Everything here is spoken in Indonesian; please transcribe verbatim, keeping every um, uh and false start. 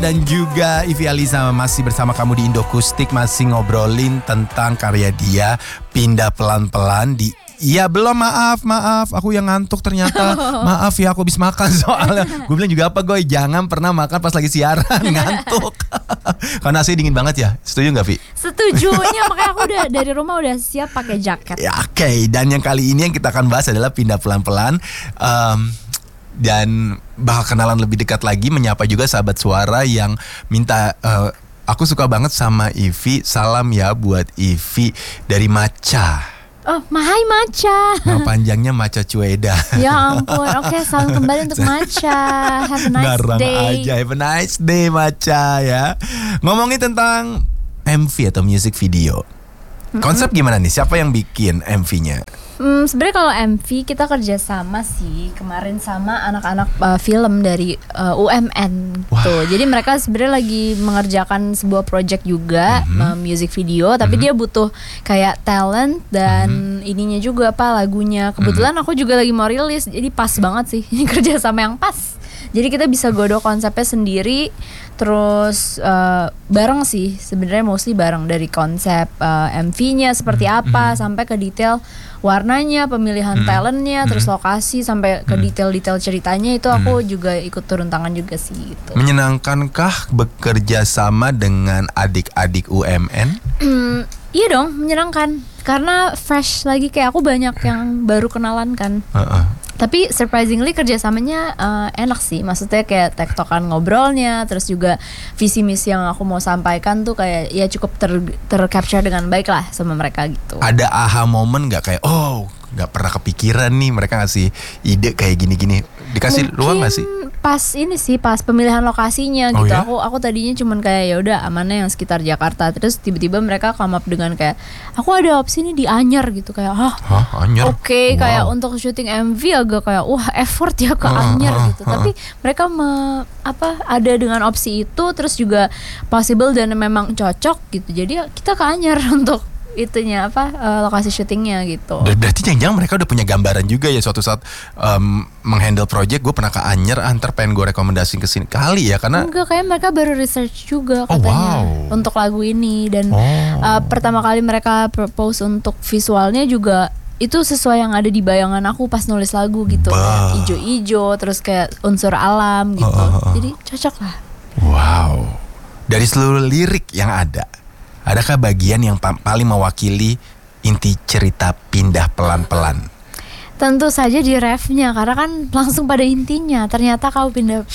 Dan juga Ivy Aliza masih bersama kamu di Indokustik, masih ngobrolin tentang karya dia Pindah Pelan-Pelan di Iya belum, maaf, maaf, aku yang ngantuk ternyata. Maaf ya, aku habis makan soalnya. Gue bilang juga apa, Goy, jangan pernah makan pas lagi siaran, ngantuk. Karena nasi dingin banget ya, setuju gak, Vi? Setujunya, makanya aku udah dari rumah udah siap pakai jaket. Ya, oke, okay. Dan yang kali ini yang kita akan bahas adalah Pindah Pelan-Pelan. um, Dan bakal kenalan lebih dekat lagi, menyapa juga sahabat suara yang minta... Uh, aku suka banget sama Ivy, salam ya buat Ivy dari Maca. Oh, mahai Maca. Nama panjangnya Maca Cueda. Ya ampun, oke, okay, salam kembali untuk Maca. Have a nice Garang day. aja, have a nice day Maca ya. Ngomongin tentang M V atau music video. Konsep gimana nih? Siapa yang bikin M V-nya? Hmm, sebenarnya kalau M V kita kerja sama sih kemarin sama anak-anak uh, film dari uh, U M N tuh. Jadi mereka sebenarnya lagi mengerjakan sebuah project juga, mm-hmm. uh, music video, tapi mm-hmm. dia butuh kayak talent dan mm-hmm. ininya juga apa lagunya. Kebetulan mm-hmm. aku juga lagi mau rilis, jadi pas banget sih ini kerja sama yang pas. Jadi kita bisa godok konsepnya sendiri, terus uh, bareng sih sebenarnya, mostly bareng dari konsep uh, M V-nya seperti apa mm-hmm. sampai ke detail warnanya, pemilihan mm-hmm. talentnya, terus lokasi sampai ke detail-detail ceritanya itu aku mm-hmm. juga ikut turun tangan juga sih. Gitu. Menyenangkankah bekerja sama dengan adik-adik U M N? Mm, iya dong, menyenangkan karena fresh lagi, kayak aku banyak yang baru kenalan kan. Uh-uh. Tapi surprisingly kerjasamanya uh, enak sih. Maksudnya kayak tektokan ngobrolnya, terus juga visi misi yang aku mau sampaikan tuh kayak ya cukup ter tercapture dengan baik lah sama mereka gitu. Ada aha moment nggak kayak oh nggak pernah kepikiran nih mereka ngasih ide kayak gini-gini, dikasih Mungkin ruang nggak sih? Pas ini sih pas pemilihan lokasinya oh gitu. Ya? Aku aku tadinya cuman kayak ya udah amannya yang sekitar Jakarta. Terus tiba-tiba mereka come up dengan kayak aku ada opsi nih di Anyer gitu, kayak hah, Hah Anyer? Oke, okay, wow. kayak untuk syuting M V agak kayak wah effort ya ke uh, Anyer uh, gitu. uh, Tapi mereka me, apa ada dengan opsi itu, terus juga possible dan memang cocok gitu. Jadi kita ke Anyer untuk itunya apa uh, lokasi syutingnya gitu. Berarti jangan-jangan mereka udah punya gambaran juga ya suatu saat um, menghandle project. Gue pernah ke Anyer, antar pengen gue rekomendasiin ke sini kali ya karena enggak, kayak mereka baru research juga oh, katanya wow. untuk lagu ini dan oh. uh, pertama kali mereka propose untuk visualnya juga itu sesuai yang ada di bayangan aku pas nulis lagu gitu. Bah. Kayak ijo-ijo terus kayak unsur alam gitu. Oh, oh, oh. Jadi cocok lah. Wow. Dari seluruh lirik yang ada, adakah bagian yang paling mewakili inti cerita Pindah Pelan-Pelan? Tentu saja di refnya, karena kan langsung pada intinya. Ternyata kau pindah